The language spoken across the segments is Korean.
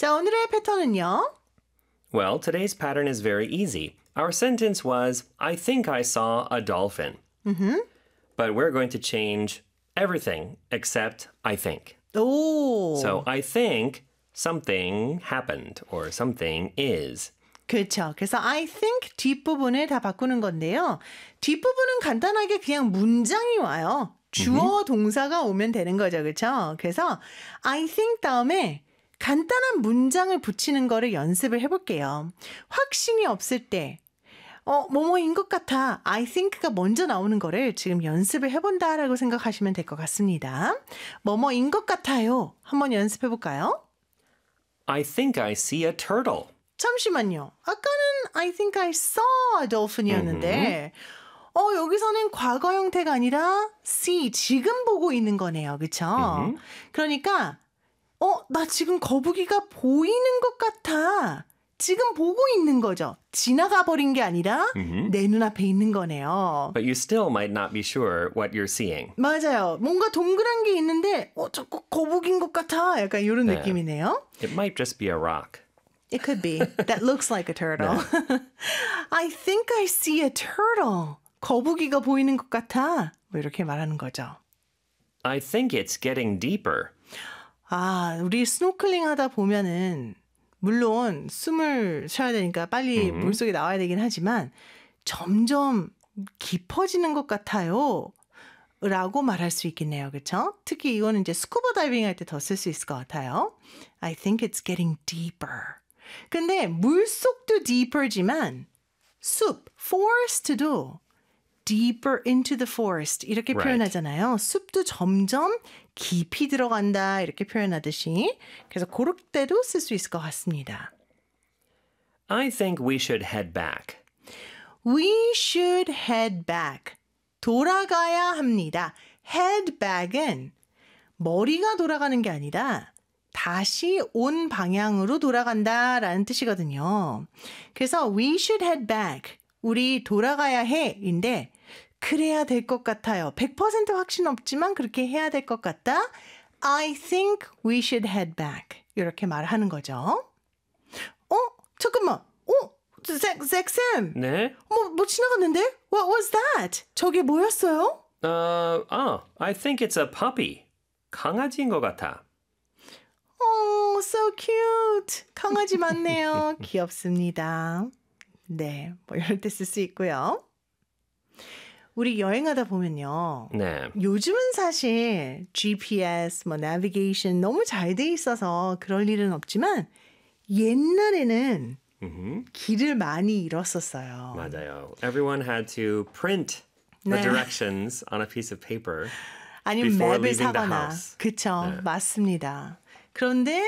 자, 오늘의 패턴은요. Well, today's pattern is very easy. Our sentence was, I think I saw a dolphin. But we're going to change everything except I think. 오. So I think something happened or something is. 그렇죠. 그래서 I think 뒷부분을 다 바꾸는 건데요. 뒷부분은 간단하게 그냥 문장이 와요. 주어 동사가 오면 되는 거죠. 그렇죠? 그래서 I think 다음에 간단한 문장을 붙이는 거를 연습을 해볼게요. 확신이 없을 때 뭐뭐인 것 같아. I think가 먼저 나오는 거를 지금 연습을 해본다라고 생각하시면 될 것 같습니다. 뭐뭐인 것 같아요. 한번 연습해 볼까요? I think I see a turtle. 잠시만요. 아까는 I think I saw a dolphin이었는데 여기서는 과거 형태가 아니라 see, 지금 보고 있는 거네요. 그렇죠? 그러니까 나 지금 거북이가 보이는 것 같아. 지금 보고 있는 거죠. 지나가 버린 게 아니라 내 눈앞에 있는 거네요. But you still might not be sure what you're seeing. 맞아요. 뭔가 동그란 게 있는데 저거 거북인 것 같아. 약간 이런 느낌이네요. It might just be a rock. It could be. That looks like a turtle. I think I see a turtle. 거북이가 보이는 것 같아. 뭐 이렇게 말하는 거죠. I think it's getting deeper. 우리 스노클링 하다 보면은 물론 숨을 쉬어야 되니까 빨리 물속에 나와야 되긴 하지만 점점 깊어지는 것 같아요. 라고 말할 수 있겠네요. 그렇죠? 특히 이거는 이제 스쿠버 다이빙 할 때 더 쓸 수 있을 것 같아요. I think it's getting deeper. 근데 물속도 deeper지만 숲, forest도 deeper into the forest 이렇게 표현하잖아요. 숲도 점점 깊이 들어간다 이렇게 표현하듯이 그래서 그럴 때도 쓸 수 있을 것 같습니다. I think we should head back. We should head back. 돌아가야 합니다. head back은 머리가 돌아가는 게 아니라 다시 온 방향으로 돌아간다라는 뜻이거든요. 그래서 we should head back. 우리 돌아가야 해인데 그래야 될 것 같아요. 100% 확신 없지만 그렇게 해야 될 것 같다. I think we should head back. 이렇게 말하는 거죠. 잠깐만. 잭쌤. 네? 뭐 지나갔는데? What was that? 저게 뭐였어요? I think it's a puppy. 강아지인 것 같아. So cute. 강아지 맞네요. 귀엽습니다. 네, 뭐 이럴 때 쓸 수 있고요. 우리 여행하다 보면요. 네. 요즘은 사실 GPS, 내비게이션 너무 잘 돼 있어서 그럴 일은 없지만 옛날에는 길을 많이 잃었었어요. 맞아요. Everyone had to print the directions on a piece of paper 아니면 before 맵을 leaving the 사거나. house. 그쵸, 맞습니다. 그런데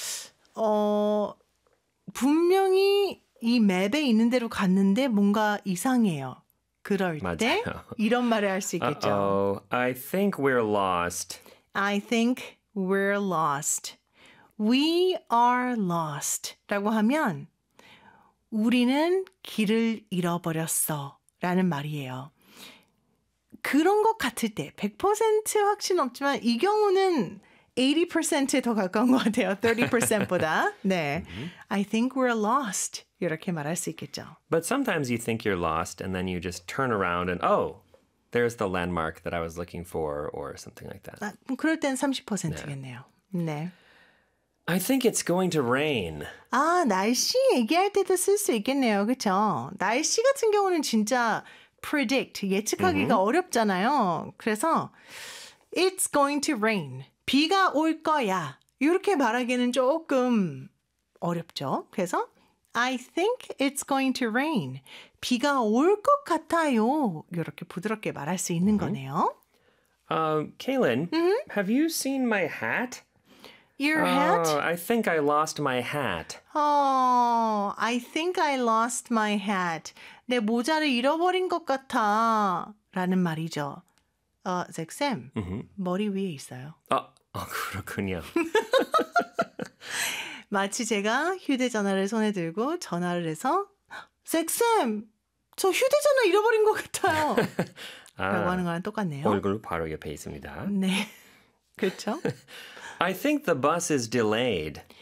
분명히 이 맵에 있는 대로 갔는데 뭔가 이상해요. 그럴 때 맞아요. 이런 말을 할 수 있겠죠. I think we're lost. I think we're lost. We are lost. 라고 하면 우리는 길을 잃어버렸어. 라는 말이에요. 그런 것 같을 때 100% 확신 없지만 이 경우는 80%에 더 가까운 것 같아요. 30%보다. 네. I think we're lost. 이렇게 말할 수 있겠죠. But sometimes you think you're lost and then you just turn around and there's the landmark that I was looking for or something like that. 그럴 땐 30%겠네요. 네. I think it's going to rain. 날씨 얘기할 때도 쓸 수 있겠네요. 그렇죠? 날씨 같은 경우는 진짜 predict, 예측하기가 어렵잖아요. 그래서 it's going to rain. 비가 올 거야. 이렇게 말하기는 조금 어렵죠. 그래서 I think it's going to rain. 비가 올 것 같아요. 이렇게 부드럽게 말할 수 있는 거네요. Kaylin, have you seen my hat? Your hat? I think I lost my hat. I think I lost my hat. 내 모자를 잃어버린 것 같아. 라는 말이죠. 잭쌤, 머리 위에 있어요. 그렇군요. 마치 제가 휴대전화를 손에 들고 전화를 해서 잭쌤, 저 휴대전화 잃어버린 것 같아요. 라고 하는 거랑 똑같네요. 얼굴 바로 옆에 있습니다. 네, 그렇죠? I think the bus is delayed.